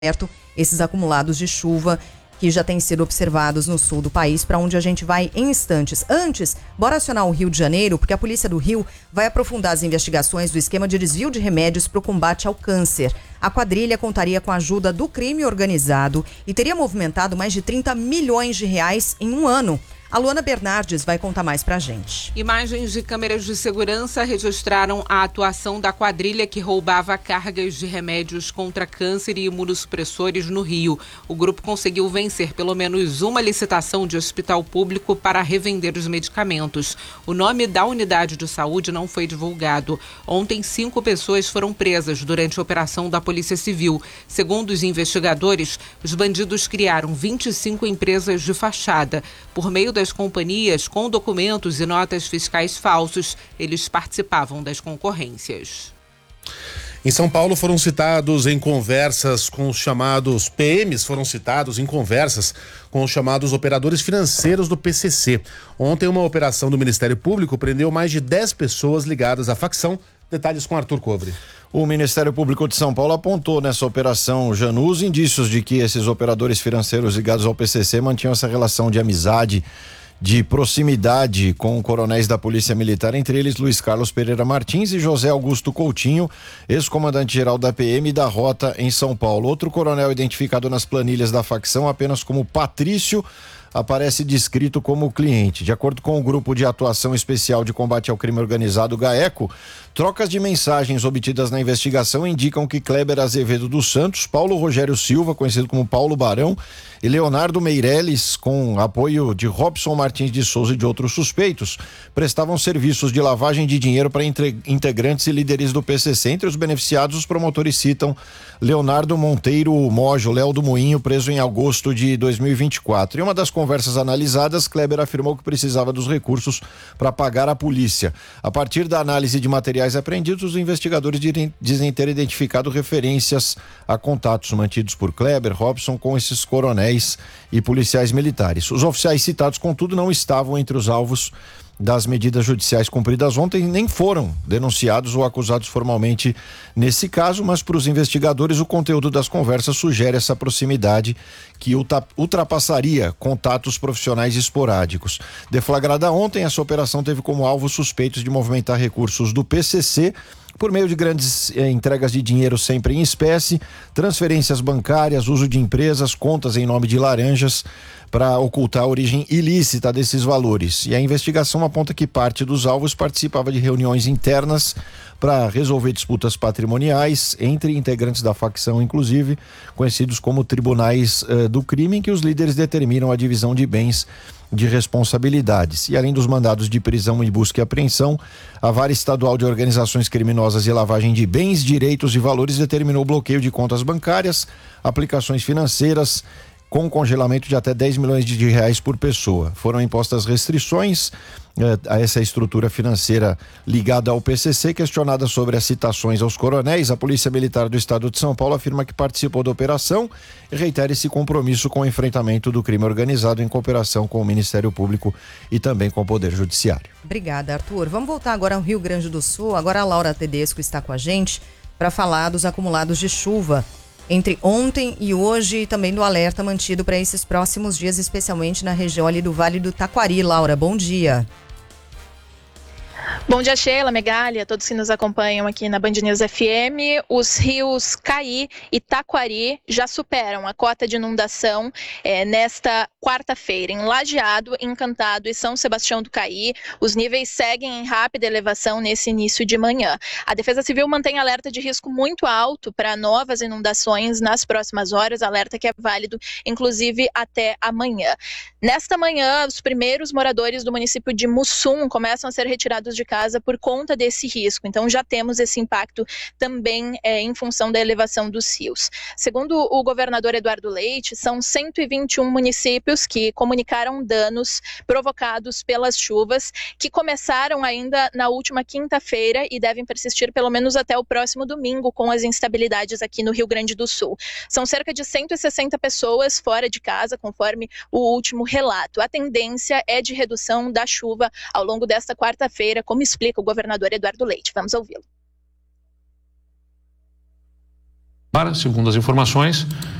perto esses acumulados de chuva que já têm sido observados no sul do país, para onde a gente vai em instantes. Antes, bora acionar o Rio de Janeiro, porque a Polícia do Rio vai aprofundar as investigações do esquema de desvio de remédios para o combate ao câncer. A quadrilha contaria com a ajuda do crime organizado e teria movimentado mais de 30 milhões de reais em um ano. A Luana Bernardes vai contar mais pra gente. Imagens de câmeras de segurança registraram a atuação da quadrilha que roubava cargas de remédios contra câncer e imunossupressores no Rio. O grupo conseguiu vencer pelo menos uma licitação de hospital público para revender os medicamentos. O nome da unidade de saúde não foi divulgado. Ontem, 5 pessoas foram presas durante a operação da Polícia Civil. Segundo os investigadores, os bandidos criaram 25 empresas de fachada. Por meio das companhias com documentos e notas fiscais falsos, eles participavam das concorrências. Em São Paulo foram citados em conversas com os chamados PMs, foram citados em conversas com os chamados operadores financeiros do PCC. Ontem uma operação do Ministério Público prendeu mais de 10 pessoas ligadas à facção. Detalhes com Arthur Covre. O Ministério Público de São Paulo apontou nessa operação Janus indícios de que esses operadores financeiros ligados ao PCC mantinham essa relação de amizade, de proximidade com coronéis da Polícia Militar, entre eles Luiz Carlos Pereira Martins e José Augusto Coutinho, ex-comandante-geral da PM e da Rota em São Paulo. Outro coronel identificado nas planilhas da facção apenas como Patrício aparece descrito como cliente. De acordo com o Grupo de Atuação Especial de Combate ao Crime Organizado, GAECO, trocas de mensagens obtidas na investigação indicam que Kleber Azevedo dos Santos, Paulo Rogério Silva, conhecido como Paulo Barão, e Leonardo Meirelles, com apoio de Robson Martins de Souza e de outros suspeitos, prestavam serviços de lavagem de dinheiro para integrantes e líderes do PCC. Entre os beneficiados, os promotores citam Leonardo Monteiro Mojo, Léo do Moinho, preso em agosto de 2024. Em uma das conversas analisadas, Kleber afirmou que precisava dos recursos para pagar a polícia. A partir da análise de materiais apreendidos, os investigadores dizem ter identificado referências a contatos mantidos por Kleber, Robson com esses coronéis e policiais militares. Os oficiais citados, contudo, não estavam entre os alvos das medidas judiciais cumpridas ontem, nem foram denunciados ou acusados formalmente nesse caso, mas para os investigadores o conteúdo das conversas sugere essa proximidade que ultrapassaria contatos profissionais esporádicos. Deflagrada ontem, essa operação teve como alvo suspeitos de movimentar recursos do PCC por meio de grandes entregas de dinheiro sempre em espécie, transferências bancárias, uso de empresas, contas em nome de laranjas, para ocultar a origem ilícita desses valores. E a investigação aponta que parte dos alvos participava de reuniões internas para resolver disputas patrimoniais entre integrantes da facção, inclusive conhecidos como tribunais do crime, em que os líderes determinam a divisão de bens de responsabilidades. E além dos mandados de prisão e busca e apreensão, a Vara Estadual de Organizações Criminosas e Lavagem de Bens, Direitos e Valores determinou o bloqueio de contas bancárias, aplicações financeiras, com congelamento de até 10 milhões de reais por pessoa. Foram impostas restrições a essa estrutura financeira ligada ao PCC. Questionada sobre as citações aos coronéis, a Polícia Militar do Estado de São Paulo afirma que participou da operação e reitera esse compromisso com o enfrentamento do crime organizado em cooperação com o Ministério Público e também com o Poder Judiciário. Obrigada, Arthur. Vamos voltar agora ao Rio Grande do Sul. Agora a Laura Tedesco está com a gente para falar dos acumulados de chuva entre ontem e hoje, e também do alerta mantido para esses próximos dias, especialmente na região ali do Vale do Taquari. Laura, bom dia. Bom dia, Sheila, Megali, a todos que nos acompanham aqui na Band News FM. Os rios Caí e Taquari já superam a cota de inundação nesta quarta-feira. Em Lajeado, Encantado e São Sebastião do Caí, os níveis seguem em rápida elevação nesse início de manhã. A Defesa Civil mantém alerta de risco muito alto para novas inundações nas próximas horas, alerta que é válido, inclusive, até amanhã. Nesta manhã, os primeiros moradores do município de Mussum começam a ser retirados de casa por conta desse risco. Então já temos esse impacto também em função da elevação dos rios. Segundo o governador Eduardo Leite, são 121 municípios que comunicaram danos provocados pelas chuvas, que começaram ainda na última quinta-feira e devem persistir pelo menos até o próximo domingo com as instabilidades aqui no Rio Grande do Sul. São cerca de 160 pessoas fora de casa, conforme o último relato. A tendência é de redução da chuva ao longo desta quarta-feira, como explica o governador Eduardo Leite. Vamos ouvi-lo. Segundo as informações,